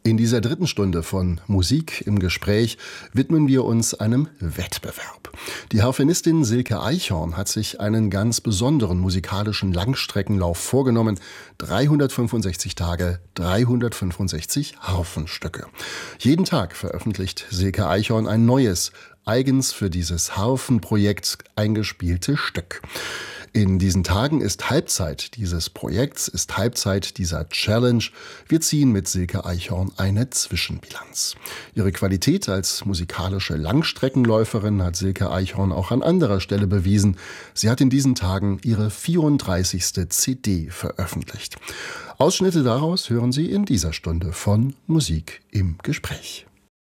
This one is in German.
In dieser dritten Stunde von Musik im Gespräch widmen wir uns einem Wettbewerb. Die Harfenistin Silke Eichhorn hat sich einen ganz besonderen musikalischen Langstreckenlauf vorgenommen. 365 Tage, 365 Harfenstücke. Jeden Tag veröffentlicht Silke Eichhorn ein neues, eigens für dieses Harfenprojekt eingespieltes Stück. In diesen Tagen ist Halbzeit dieses Projekts, ist Halbzeit dieser Challenge. Wir ziehen mit Silke Eichhorn eine Zwischenbilanz. Ihre Qualität als musikalische Langstreckenläuferin hat Silke Eichhorn auch an anderer Stelle bewiesen. Sie hat in diesen Tagen ihre 34. CD veröffentlicht. Ausschnitte daraus hören Sie in dieser Stunde von Musik im Gespräch.